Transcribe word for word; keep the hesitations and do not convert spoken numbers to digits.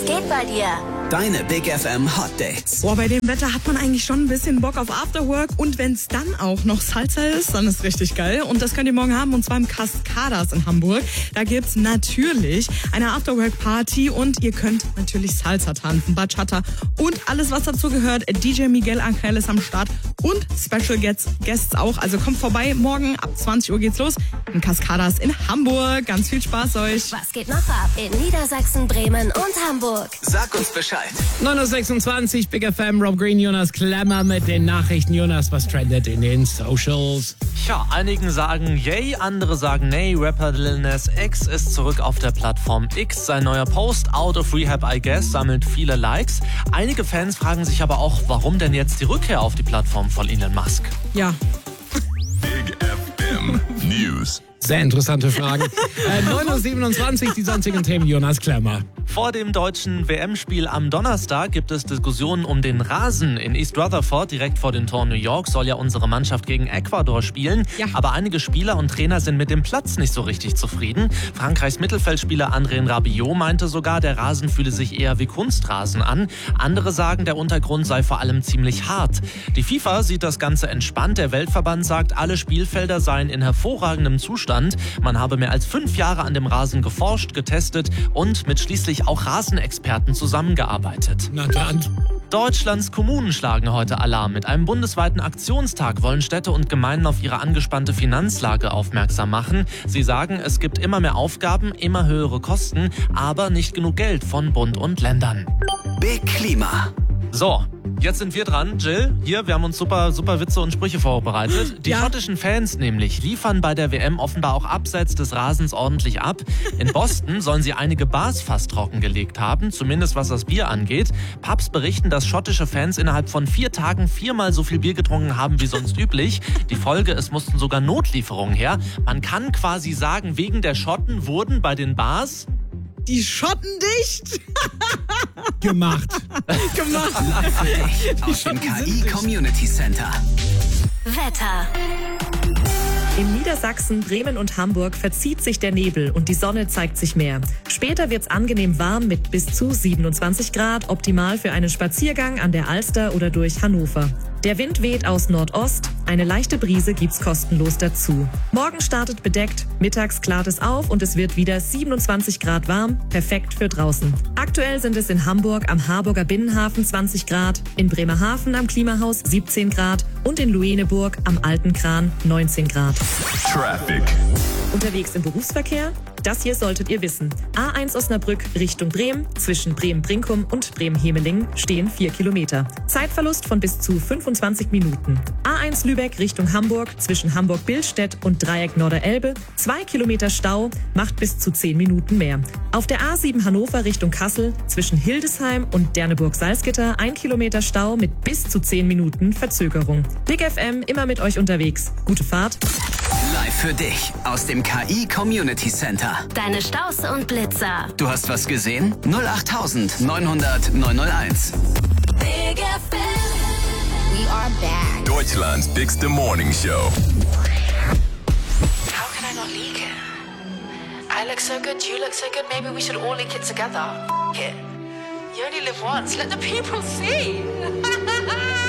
geht bei dir? Deine Big F M Hot Dates. Boah, bei dem Wetter hat man eigentlich schon ein bisschen Bock auf Afterwork. Und wenn es dann auch noch Salsa ist, dann ist richtig geil. Und das könnt ihr morgen haben, und zwar im Cascadas in Hamburg. Da gibt's natürlich eine Afterwork-Party und ihr könnt natürlich Salsa tanzen, Bachata und alles, was dazu gehört. D J Miguel Angel ist am Start und Special Guests auch. Also kommt vorbei, morgen ab zwanzig Uhr geht's los im Cascadas in Hamburg. Ganz viel Spaß euch. Was geht noch ab in Niedersachsen, Bremen und Hamburg? Sag uns Bescheid. neun Uhr sechsundzwanzig, Big F M, Rob Green, Jonas Klemmer mit den Nachrichten. Jonas, was trendet in den Socials? Tja, einigen sagen yay, andere sagen nay. Rapper Lil Nas X ist zurück auf der Plattform X. Sein neuer Post, Out of Rehab I Guess, sammelt viele Likes. Einige Fans fragen sich aber auch, warum denn jetzt die Rückkehr auf die Plattform von Elon Musk? Ja. Big F M News. Sehr interessante Fragen. äh, neun Uhr siebenundzwanzig, die sonstigen Themen, Jonas Klemmer. Vor dem deutschen W M-Spiel am Donnerstag gibt es Diskussionen um den Rasen. In East Rutherford, direkt vor den Toren New York, soll ja unsere Mannschaft gegen Ecuador spielen. Ja. Aber einige Spieler und Trainer sind mit dem Platz nicht so richtig zufrieden. Frankreichs Mittelfeldspieler André Rabiot meinte sogar, der Rasen fühle sich eher wie Kunstrasen an. Andere sagen, der Untergrund sei vor allem ziemlich hart. Die FIFA sieht das Ganze entspannt. Der Weltverband sagt, alle Spielfelder seien in hervorragendem Zustand. Man habe mehr als fünf Jahre an dem Rasen geforscht, getestet und mit schließlich auch Rasenexperten zusammengearbeitet. Na dann. Deutschlands Kommunen schlagen heute Alarm. Mit einem bundesweiten Aktionstag wollen Städte und Gemeinden auf ihre angespannte Finanzlage aufmerksam machen. Sie sagen, es gibt immer mehr Aufgaben, immer höhere Kosten, aber nicht genug Geld von Bund und Ländern. Big Klima. So, jetzt sind wir dran. Jill, hier, wir haben uns super, super Witze und Sprüche vorbereitet. Die Ja. schottischen Fans nämlich liefern bei der W M offenbar auch abseits des Rasens ordentlich ab. In Boston sollen sie einige Bars fast trockengelegt haben, zumindest was das Bier angeht. Pubs berichten, dass schottische Fans innerhalb von vier Tagen viermal so viel Bier getrunken haben wie sonst üblich. Die Folge, es mussten sogar Notlieferungen her. Man kann quasi sagen, wegen der Schotten wurden bei den Bars Die Schotten dicht. Gemacht. Gemacht. Aus dem K I Community Center. Wetter. In Niedersachsen, Bremen und Hamburg verzieht sich der Nebel und die Sonne zeigt sich mehr. Später wird's angenehm warm mit bis zu siebenundzwanzig Grad, optimal für einen Spaziergang an der Alster oder durch Hannover. Der Wind weht aus Nordost, eine leichte Brise gibt's kostenlos dazu. Morgen startet bedeckt, mittags klart es auf und es wird wieder siebenundzwanzig Grad warm, perfekt für draußen. Aktuell sind es in Hamburg am Harburger Binnenhafen zwanzig Grad, in Bremerhaven am Klimahaus siebzehn Grad und in Lueneburg am Alten Kran neunzehn Grad. Traffic. Unterwegs im Berufsverkehr? Das hier solltet ihr wissen. A eins Osnabrück Richtung Bremen, zwischen Bremen-Brinkum und Bremen-Hemeling stehen vier Kilometer. Zeitverlust von bis zu fünfundzwanzig Minuten. A eins Lübeck Richtung Hamburg, zwischen Hamburg-Billstedt und Dreieck Norderelbe, zwei Kilometer Stau, macht bis zu zehn Minuten mehr. Auf der A sieben Hannover Richtung Kassel, zwischen Hildesheim und Derneburg-Salzgitter, ein Kilometer Stau mit bis zu zehn Minuten Verzögerung. Big F M immer mit euch unterwegs. Gute Fahrt. Live für dich aus dem K I Community Center. Deine Staus und Blitzer. Du hast was gesehen? null acht neun null null neun null eins. Big F M. We are back. Deutschland's biggest morning show. How can I not leak it? I look so good, you look so good, maybe we should all leak it together. F- it. You only live once, let the people see.